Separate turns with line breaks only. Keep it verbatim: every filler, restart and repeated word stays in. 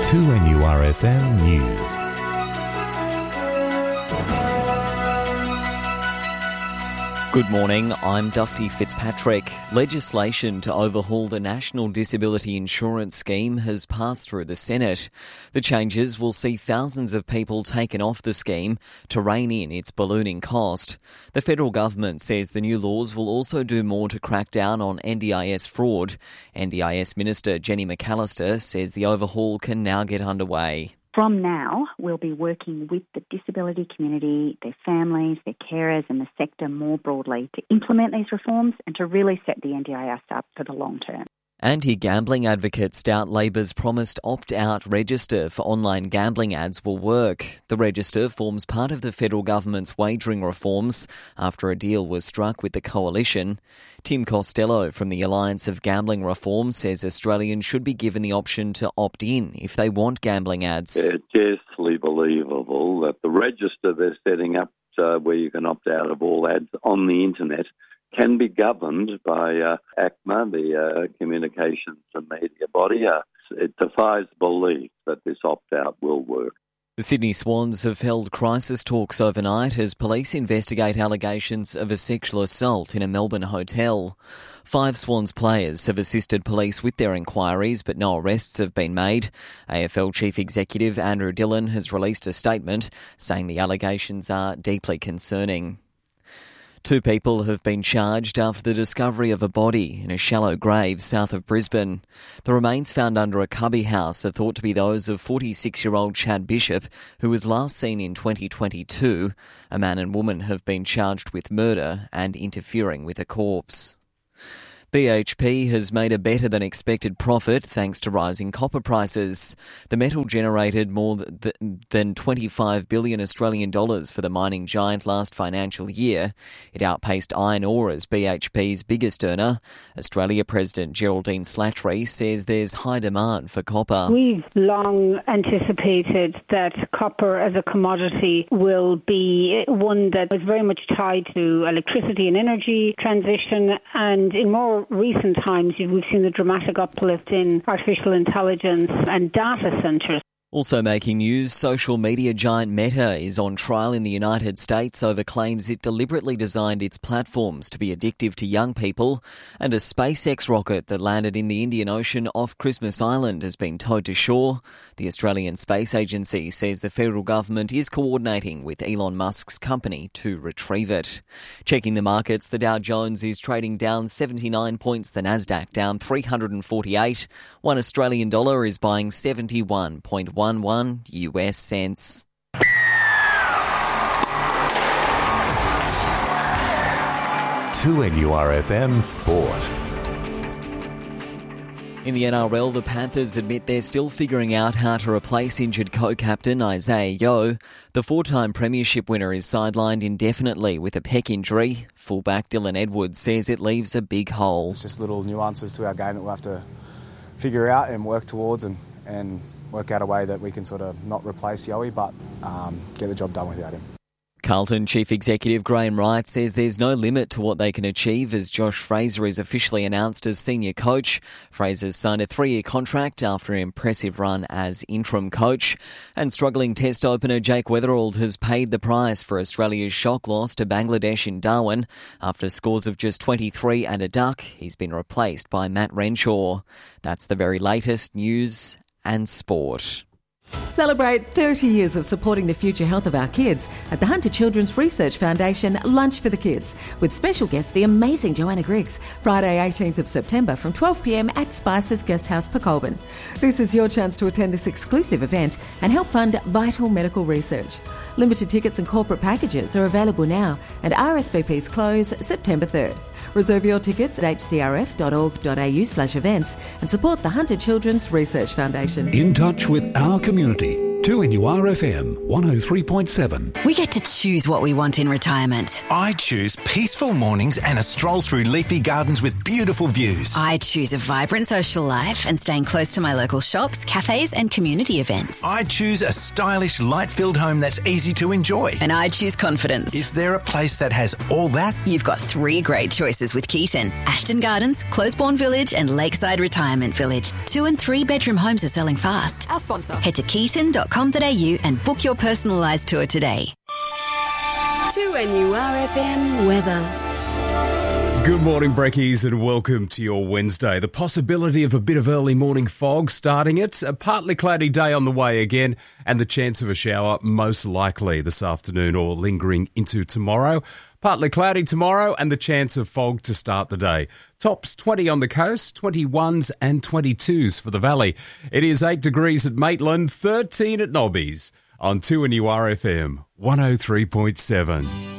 two N U R F M News.
Good morning, I'm Dusty Fitzpatrick. Legislation to overhaul the National Disability Insurance Scheme has passed through the Senate. The changes will see thousands of people taken off the scheme to rein in its ballooning cost. The federal government says the new laws will also do more to crack down on N D I S fraud. N D I S Minister Jenny McAllister says the overhaul can now get underway.
From now, we'll be working with the disability community, their families, their carers and the sector more broadly to implement these reforms and to really set the N D I S up for the long term.
Anti-gambling advocates doubt Labor's promised opt-out register for online gambling ads will work. The register forms part of the federal government's wagering reforms after a deal was struck with the coalition. Tim Costello from the Alliance of Gambling Reform says Australians should be given the option to opt in if they want gambling ads.
It's justly believable that the register they're setting up uh, where you can opt out of all ads on the internet can be governed by uh, ACMA, the uh, Communications and Media Body. Uh, it defies belief that this opt-out will work.
The Sydney Swans have held crisis talks overnight as police investigate allegations of a sexual assault in a Melbourne hotel. Five Swans players have assisted police with their inquiries, but no arrests have been made. A F L Chief Executive Andrew Dillon has released a statement saying the allegations are deeply concerning. Two people have been charged after the discovery of a body in a shallow grave south of Brisbane. The remains found under a cubby house are thought to be those of forty-six-year-old Chad Bishop, who was last seen in twenty twenty-two. A man and woman have been charged with murder and interfering with a corpse. B H P has made a better than expected profit thanks to rising copper prices. The metal generated more than twenty-five billion Australian dollars for the mining giant last financial year. It outpaced iron ore as B H P's biggest earner. Australia President Geraldine Slattery says there's high demand for copper.
We've long anticipated that copper as a commodity will be one that is very much tied to electricity and energy transition, and in more recent times we've seen the dramatic uplift in artificial intelligence and data centres.
Also making news, social media giant Meta is on trial in the United States over claims it deliberately designed its platforms to be addictive to young people, and a SpaceX rocket that landed in the Indian Ocean off Christmas Island has been towed to shore. The Australian Space Agency says the federal government is coordinating with Elon Musk's company to retrieve it. Checking the markets, the Dow Jones is trading down seventy-nine points, the Nasdaq down three hundred forty-eight. One Australian dollar is buying seventy-one point one one U S cents.
two N U R F M Sport.
In the N R L, the Panthers admit they're still figuring out how to replace injured co-captain Isaiah Yeo. The four-time premiership winner is sidelined indefinitely with a pec injury. Fullback Dylan Edwards says it leaves a big hole.
It's just little nuances to our game that we'll have to figure out and work towards and, and work out a way that we can sort of not replace Yowie, but um, get the job done without him.
Carlton Chief Executive Graham Wright says there's no limit to what they can achieve as Josh Fraser is officially announced as senior coach. Fraser's signed a three-year contract after an impressive run as interim coach. And struggling Test opener Jake Weatherald has paid the price for Australia's shock loss to Bangladesh in Darwin. After scores of just twenty-three and a duck, he's been replaced by Matt Renshaw. That's the very latest news and sport.
Celebrate thirty years of supporting the future health of our kids at the Hunter Children's Research Foundation Lunch for the Kids, with special guest the amazing Joanna Griggs, Friday eighteenth of September from twelve p m at Spice's Guest House, Pecolbin. This is your chance to attend this exclusive event and help fund vital medical research. Limited tickets and corporate packages are available now, and R S V Ps close September third. Reserve your tickets at h c r f dot org dot a u slash events and support the Hunter Children's Research Foundation.
In touch with our community. two N U R F M one oh three point seven.
We get to choose what we want in retirement.
I choose peaceful mornings and a stroll through leafy gardens with beautiful views.
I choose a vibrant social life and staying close to my local shops, cafes and community events.
I choose a stylish, light-filled home that's easy to enjoy.
And I choose confidence.
Is there a place that has all that?
You've got three great choices with Keaton. Ashton Gardens, Closebourne Village and Lakeside Retirement Village. Two and three bedroom homes are selling fast.
Our sponsor.
Head to keaton dot com dot a u and book your personalised tour today.
two N U R F M weather.
Good morning, Brekkies, and welcome to your Wednesday. The possibility of a bit of early morning fog starting it, a partly cloudy day on the way again, and the chance of a shower most likely this afternoon or lingering into tomorrow. Partly cloudy tomorrow and the chance of fog to start the day. Tops twenty on the coast, twenty-ones and twenty-twos for the valley. It is eight degrees at Maitland, thirteen at Nobbies on two N U R F M one oh three point seven.